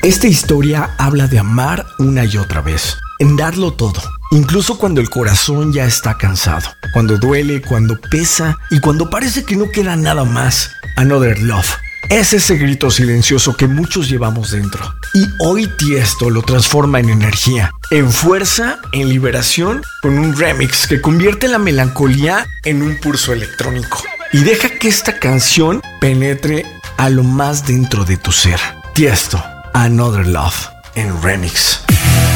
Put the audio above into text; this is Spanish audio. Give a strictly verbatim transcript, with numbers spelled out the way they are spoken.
Esta historia habla de amar una y otra vez, en darlo todo, incluso cuando el corazón ya está cansado, cuando duele, cuando pesa y cuando parece que no queda nada más. Another Love. Es ese grito silencioso que muchos llevamos dentro. Y hoy Tiesto lo transforma en energía, en fuerza, en liberación, con un remix que convierte la melancolía en un pulso electrónico. Y deja que esta canción penetre a lo más dentro de tu ser. Tiesto, Another Love, en remix.